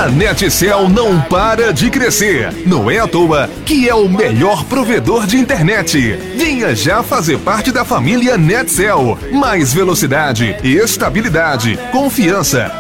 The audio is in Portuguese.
A NetCell não para de crescer. Não é à toa que é o melhor provedor de internet. Venha já fazer parte da família NetCell. Mais velocidade, estabilidade, confiança